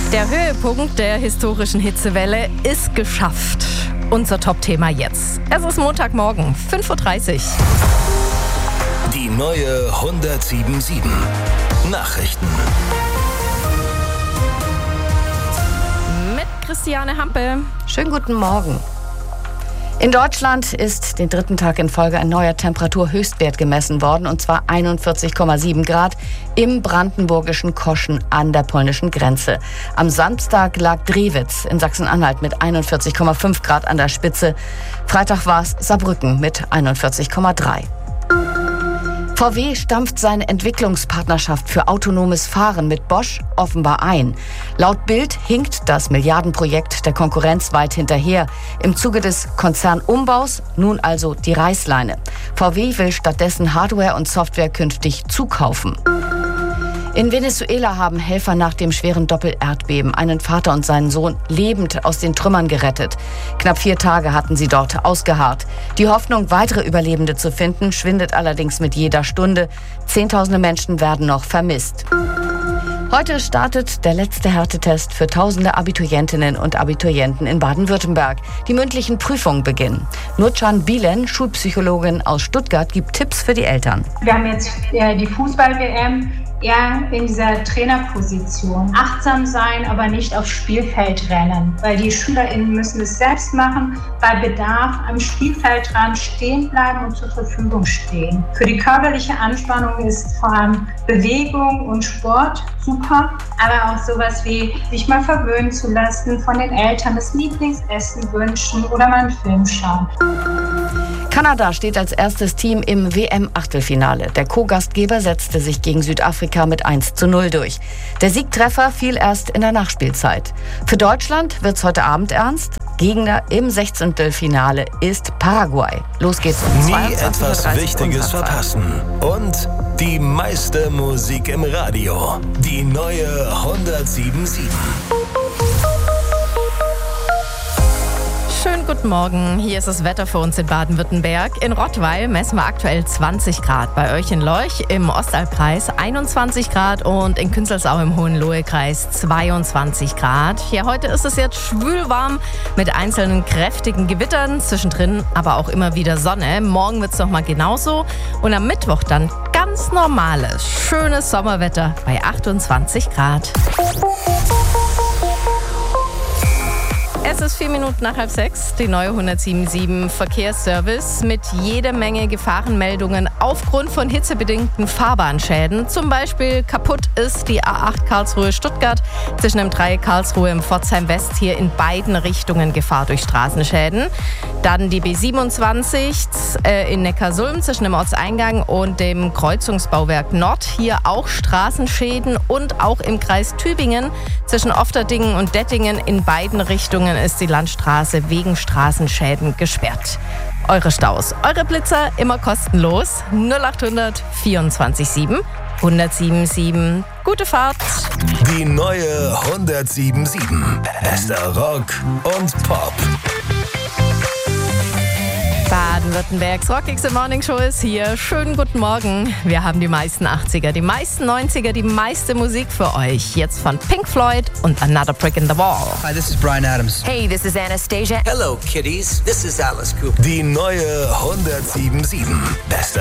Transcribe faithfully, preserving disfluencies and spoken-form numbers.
Der Höhepunkt der historischen Hitzewelle ist geschafft. Unser Top-Thema jetzt. Es ist Montagmorgen, fünf Uhr dreißig. Die neue hundertsieben sieben Nachrichten. Mit Christiane Hampe. Schönen guten Morgen. In Deutschland ist den dritten Tag in Folge ein neuer Temperaturhöchstwert gemessen worden, und zwar einundvierzig Komma sieben Grad im brandenburgischen Koschen an der polnischen Grenze. Am Samstag lag Drewitz in Sachsen-Anhalt mit einundvierzig Komma fünf Grad an der Spitze. Freitag war es Saarbrücken mit einundvierzig Komma drei. V W stampft seine Entwicklungspartnerschaft für autonomes Fahren mit Bosch offenbar ein. Laut Bild hinkt das Milliardenprojekt der Konkurrenz weit hinterher. Im Zuge des Konzernumbaus nun also die Reißleine. V W will stattdessen Hardware und Software künftig zukaufen. In Venezuela haben Helfer nach dem schweren Doppelerdbeben einen Vater und seinen Sohn lebend aus den Trümmern gerettet. Knapp vier Tage hatten sie dort ausgeharrt. Die Hoffnung, weitere Überlebende zu finden, schwindet allerdings mit jeder Stunde. Zehntausende Menschen werden noch vermisst. Heute startet der letzte Härtetest für tausende Abiturientinnen und Abiturienten in Baden-Württemberg. Die mündlichen Prüfungen beginnen. Nurcan Bilen, Schulpsychologin aus Stuttgart, gibt Tipps für die Eltern. Wir haben jetzt äh, die Fußball-W M eher in dieser Trainerposition. Achtsam sein, aber nicht aufs Spielfeld rennen, weil die SchülerInnen müssen es selbst machen, bei Bedarf am Spielfeldrand stehen bleiben und zur Verfügung stehen. Für die körperliche Anspannung ist vor allem Bewegung und Sport super, aber auch sowas wie sich mal verwöhnen zu lassen, von den Eltern das Lieblingsessen wünschen oder mal einen Film schauen. Kanada steht als erstes Team im W M-Achtelfinale. Der Co-Gastgeber setzte sich gegen Südafrika mit eins zu null durch. Der Siegtreffer fiel erst in der Nachspielzeit. Für Deutschland wird's heute Abend ernst. Gegner im Sechzehntelfinale ist Paraguay. Los geht's um Nie etwas Wichtiges verpassen. Und die meiste Musik im Radio. Die neue hundertsieben sieben. Schönen guten Morgen, hier ist das Wetter für uns in Baden-Württemberg. In Rottweil messen wir aktuell zwanzig Grad, bei euch in Lorch im Ostalbkreis einundzwanzig Grad und in Künzelsau im Hohenlohe-Kreis zweiundzwanzig Grad. Ja, heute ist es jetzt schwülwarm mit einzelnen kräftigen Gewittern, zwischendrin aber auch immer wieder Sonne. Morgen wird es nochmal genauso und am Mittwoch dann ganz normales, schönes Sommerwetter bei achtundzwanzig Grad. Es ist vier Minuten nach halb sechs, die neue hundertsieben Verkehrsservice mit jeder Menge Gefahrenmeldungen aufgrund von hitzebedingten Fahrbahnschäden. Zum Beispiel kaputt ist die A acht Karlsruhe-Stuttgart zwischen dem Dreieck Karlsruhe im Pforzheim West, hier in beiden Richtungen Gefahr durch Straßenschäden. Dann die B siebenundzwanzig äh, in Neckarsulm zwischen dem Ortseingang und dem Kreuzungsbauwerk Nord, hier auch Straßenschäden, und auch im Kreis Tübingen zwischen Ofterdingen und Dettingen in beiden Richtungen ist die Landstraße wegen Straßenschäden gesperrt. Eure Staus, eure Blitzer immer kostenlos. null achthundert vierundzwanzig sieben hundertsieben sieben. Gute Fahrt. Die neue hundertsieben sieben. Bester Rock und Pop. Baden-Württembergs rockigste Morningshow ist hier. Schönen guten Morgen. Wir haben die meisten achtziger, die meisten neunziger, die meiste Musik für euch. Jetzt von Pink Floyd und Another Brick in the Wall. Hi, this is Bryan Adams. Hey, this is Anastasia. Hello, kiddies. This is Alice Cooper. Die neue hundertsieben sieben. Bester